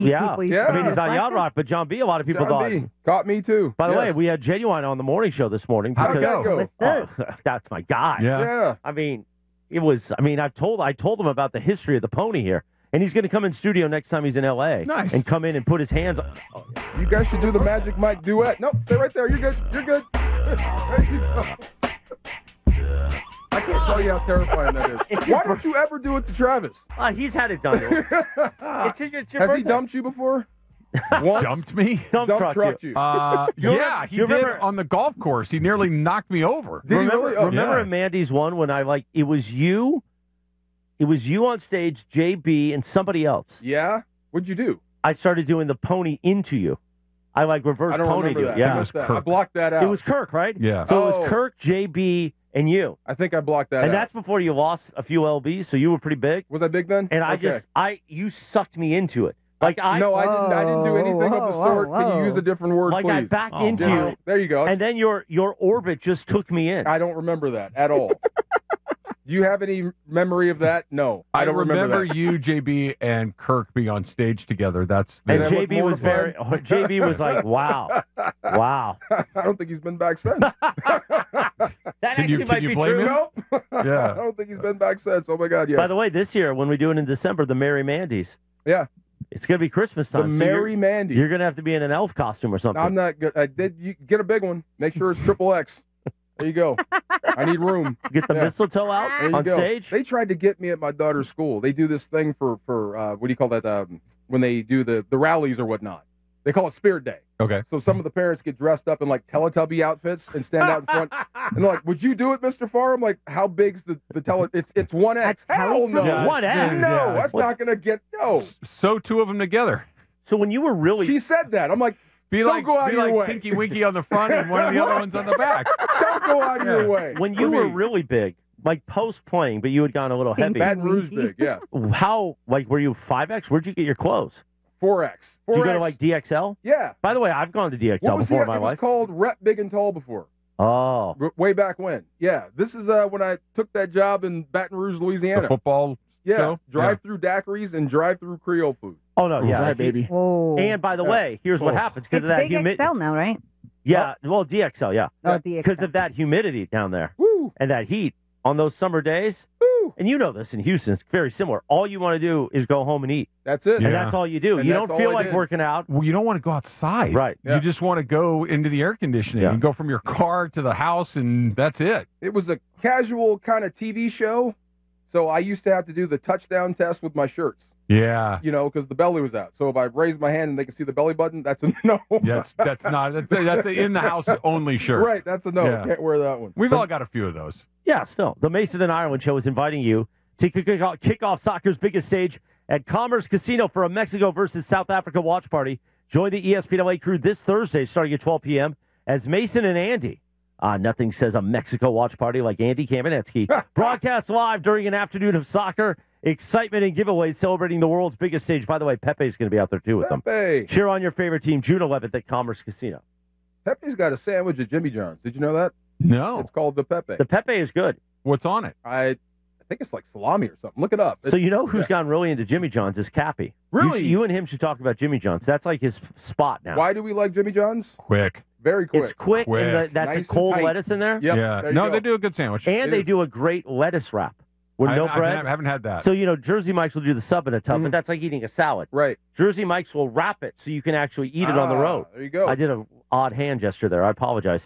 Yeah. Yeah. I mean, he's not yacht rock, but John B. A lot of people thought. John B. Caught me too. By the Yes. way, we had Genuine on the morning show this morning. How'd Because, that go? What's this? that's my guy. Yeah. I mean, it was. I mean, I told him about the history of the pony here, and he's going to come in studio next time he's in L.A. Nice. And come in and put his hands on. You guys should do the Magic Mike duet. No, stay right there. You're good. You're good. There you go. I can't tell you how terrifying that is. Why don't you ever do it to Travis? He's had it done. It's your Has birthday. he dumped you before? Once? Dumped me? Dump truck trucked you. you. Yeah, he do you did remember- on the golf course. He nearly knocked me over. Did he really? Oh, Remember yeah. in Mandy's one when it was you on stage, JB, and somebody else. Yeah? What'd you do? I started doing the pony into you. I reverse I don't pony remember you. that. Yeah. I missed that. Kirk. I blocked that out. It was Kirk, right? Yeah. So it Oh. was Kirk, JB, and you. I think I blocked that And out. that's before you lost a few LBs, so you were pretty big. Was I big then? And Okay. you sucked me into it. Like No, I didn't do anything of the Whoa, sort. whoa, Can you whoa. use a different word, like please? I backed Oh, into wow. you, There you go. and then your orbit just took me in. I don't remember that at all. Do you have any memory of that? No, I don't remember that. you, JB, and Kirk being on stage together. That's the And They look JB was very. mortified. JB was like, "Wow, wow." I don't think he's been back since. That Can you- actually might can you be blame true. him? Nope. Yeah. I don't think he's been back since. Oh my God, yes. By the way, this year when we do it in December, the Merry Mandy's, yeah, it's gonna be Christmas the time. so Merry Mandy. you're gonna have to be in an elf costume or something. I'm not good. You get a big one. Make sure it's triple X. There you go. I need room. Get the Yeah. mistletoe out There you on go. stage. They tried to get me at my daughter's school. They do this thing for what do you call that? When they do the rallies or whatnot. They call it Spirit Day. Okay. So some of the parents get dressed up in like Teletubby outfits and stand out in front. And they're like, "Would you do it, Mr. Farr?" I'm like, "How big's the It's 1X. That's Hell no. Yeah, 1X? No, yeah. that's not going to get no." Sew two of them together. So when you were really She said that. I'm like, Be Don't like, go out be of your like way. Tinky Winky on the front and one of the other ones on the back. "Don't go out of your way." when For you were me. really big, like post playing, but you had gone a little heavy. Baton Rouge big, yeah. How were you 5X? Where'd you get your clothes? 4X. Did you go to 4X. like DXL? Yeah. By the way, I've gone to DXL What was before in the, my it was life. called Rep Big and Tall before. Oh, Way back when. Yeah. This is when I took that job in Baton Rouge, The Louisiana. football Yeah. show? Drive-through daiquiris and drive-through Creole food. oh no, yeah, Right, if you- baby. Whoa. And by the way, here's what Oh. happens because it's of that big humidity. XL now, right? Yeah, well, DXL, yeah, Oh, DXL. because of that humidity down there Woo! and that heat on those summer days. Woo! And you know this in Houston, it's very similar. All you want to do is go home and eat, That's it. Yeah. and that's all you do. And You that's don't all feel I like did. working out, Well, you don't want to go outside. right? Yeah. You just want to go into the air conditioning Yeah. and go from your car to the house, and that's it. It was a casual kind of TV show, so I used to have to do the touchdown test with my shirts, Yeah. because the belly was out. So if I raised my hand and they could see the belly button, that's a no. That's not that's an in the house only shirt. Right, that's a no. Yeah. Can't wear that one. We've all got a few of those. Yeah, still. The Mason and Ireland Show is inviting you to kick off soccer's biggest stage at Commerce Casino for a Mexico versus South Africa watch party. Join the ESPNLA crew this Thursday starting at 12 p.m. as Mason and Andy. Nothing says a Mexico watch party like Andy Kamenetsky. Broadcast live during an afternoon of soccer, excitement, and giveaways celebrating the world's biggest stage. By the way, Pepe's going to be out there too with them. Pepe. Cheer on your favorite team June 11th at Commerce Casino. Pepe's got a sandwich at Jimmy John's. Did you know that? No. It's called the Pepe. The Pepe is good. What's on it? I think it's like salami or something. Look it up. So you know who's gotten really into Jimmy John's is Cappy. Really? You and him should talk about Jimmy John's. That's like his spot now. Why do we like Jimmy John's? Quick. Very quick. It's quick, Quick. and that's Nice a and cold tight. lettuce in there. Yep, Yeah. there you No, go. they do a good sandwich. And they do a great lettuce wrap with no bread. I haven't had that. So, Jersey Mike's will do the sub in a tub, but that's like eating a salad. Right. Jersey Mike's will wrap it so you can actually eat it on the road. There you go. I did an odd hand gesture there. I apologize.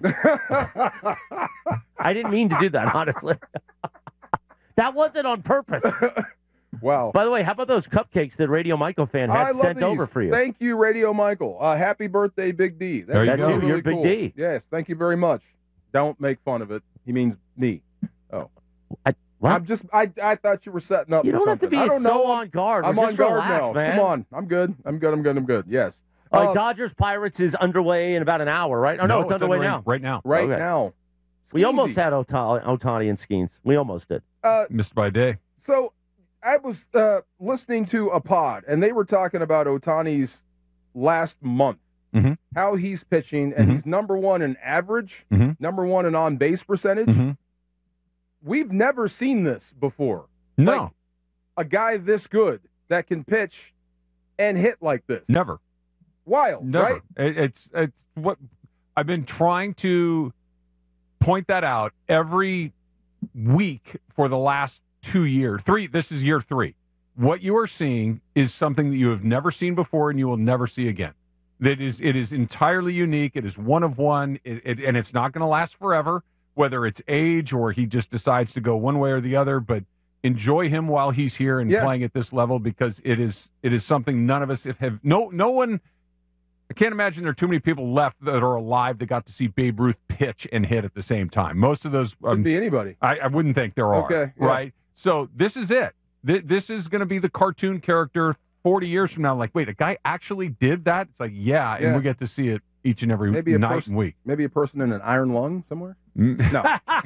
I didn't mean to do that, honestly. That wasn't on purpose. Wow. By the way, how about those cupcakes that Radio Michael fan I had love sent these. over for you? Thank you, Radio Michael. Happy birthday, Big D. There you That's go. you. Really You're Big cool. D. Yes, thank you very much. Don't make fun of it. He means me. Oh. What? I'm just, I thought you were setting up You for don't have to something. be I don't so know. on guard. I'm Just on guard relax, now. man. Come on. I'm good. Yes. All right, Dodgers Pirates is underway in about an hour, right? Oh, no, it's underway now. Right now. Right Okay. now. We almost Skeezy. had Otani and Skeens. We almost did. Missed by a day. So I was listening to a pod, and they were talking about Otani's last month, Mhm. how he's pitching, and Mhm. he's number one in average, Mhm. number one in on-base percentage. Mhm. We've never seen this before. No. Like, a guy this good that can pitch and hit like this. Never. Wild, Never. right? It's what I've been trying to point that out every week for the last 2 years. This is year 3. What you are seeing is something that you have never seen before and you will never see again. It is entirely unique. It is one of one, and it's not going to last forever, whether it's age or he just decides to go one way or the other. But enjoy him while he's here and playing at this level, because it is something none of us have. No one. I can't imagine there are too many people left that are alive that got to see Babe Ruth pitch and hit at the same time. Most of those could be anybody. I wouldn't think there are. Okay, yeah. Right. So this is it. This is going to be the cartoon character 40 years from now. Like, wait, a guy actually did that? It's like, yeah, and we get to see it each and every night and week. Maybe a person in an iron lung somewhere? No.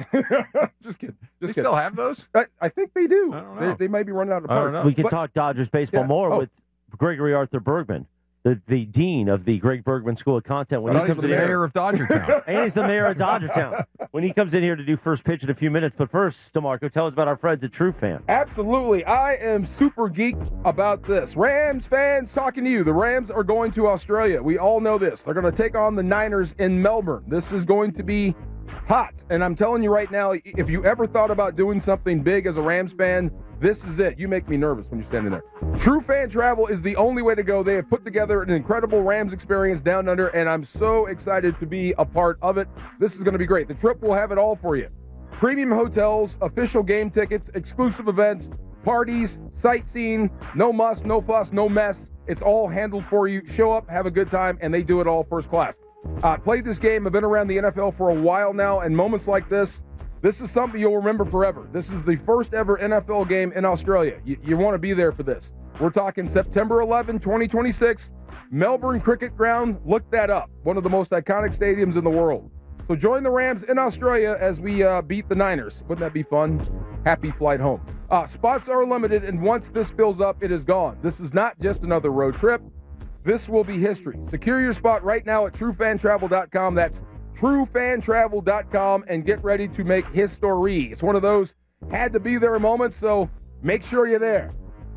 Just kidding. They still have those? I think they do. I don't know. They might be running out of parts. We can talk Dodgers baseball more with Gregory Arthur Bergman, the dean of the Greg Bergman School of Content. When he comes the mayor of Dodgertown. And he's the mayor of Dodgertown. When he comes in here to do first pitch in a few minutes. But first, DeMarco, tell us about our friends at True Fan. Absolutely. I am super geeked about this. Rams fans, talking to you. The Rams are going to Australia. We all know this. They're going to take on the Niners in Melbourne. This is going to be hot. And I'm telling you right now, if you ever thought about doing something big as a Rams fan, this is it. You make me nervous when you're standing there. True Fan Travel is the only way to go. They have put together an incredible Rams experience down under, and I'm so excited to be a part of it. This is going to be great. The trip will have it all for you. Premium hotels, official game tickets, exclusive events, parties, sightseeing, no muss, no fuss, no mess. It's all handled for you. Show up, have a good time, and they do it all first class. Played this game. I've been around the NFL for a while now, and moments like this is something you'll remember forever. This is the first ever NFL game in Australia. You want to be there for this. We're talking September 11, 2026, Melbourne Cricket Ground. Look that up. One of the most iconic stadiums in the world. So join the Rams in Australia as we beat the Niners. Wouldn't that be fun? Happy flight home. Spots are limited, and once this fills up, it is gone. This is not just another road trip. This will be history. Secure your spot right now at TrueFanTravel.com. That's TrueFanTravel.com, and get ready to make history. It's one of those had to be there moments, so make sure you're there.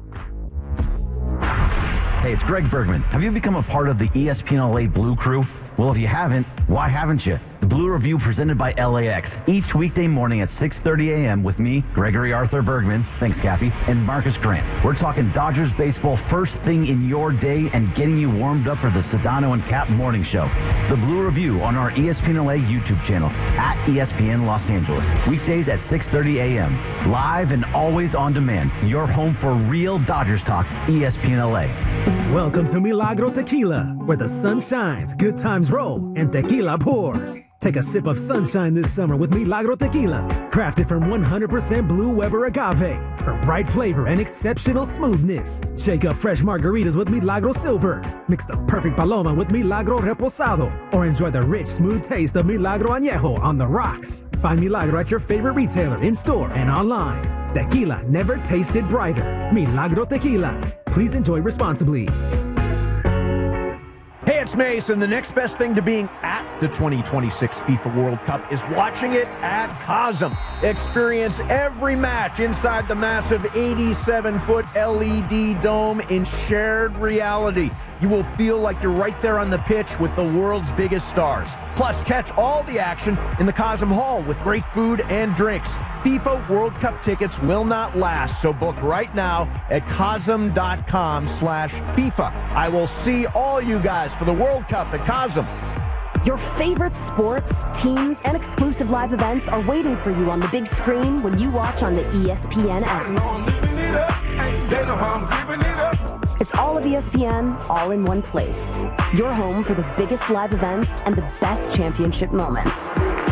Hey, it's Greg Bergman. Have you become a part of the ESPN LA Blue Crew? Well, if you haven't, why haven't you? The Blue Review presented by LAX. Each weekday morning at 6:30 a.m. with me, Gregory Arthur Bergman, thanks Cappy, and Marcus Grant. We're talking Dodgers baseball first thing in your day and getting you warmed up for the Sedano and Cap morning show. The Blue Review on our ESPN LA YouTube channel at ESPN Los Angeles. Weekdays at 6:30 a.m. Live and always on demand. Your home for real Dodgers talk, ESPN LA. Welcome to Milagro Tequila, where the sun shines, good times roll, and tequila pours. Take a sip of sunshine this summer with Milagro Tequila, crafted from 100% Blue Weber agave for bright flavor and exceptional smoothness. Shake up fresh margaritas with Milagro Silver. Mix the perfect Paloma with Milagro Reposado, or enjoy the rich, smooth taste of Milagro Añejo on the rocks. Find Milagro at your favorite retailer, in-store, and online. Tequila never tasted brighter. Milagro Tequila. Please enjoy responsibly. Hey, it's Mason. The next best thing to being at the 2026 FIFA World Cup is watching it at Cosm. Experience every match inside the massive 87-foot LED dome in shared reality. You will feel like you're right there on the pitch with the world's biggest stars. Plus, catch all the action in the Cosm Hall with great food and drinks. FIFA World Cup tickets will not last, so book right now at Cosm.com/FIFA. I will see all you guys for the World Cup at Cosm. Your favorite sports, teams, and exclusive live events are waiting for you on the big screen when you watch on the ESPN app. It's all of ESPN, all in one place. Your home for the biggest live events and the best championship moments.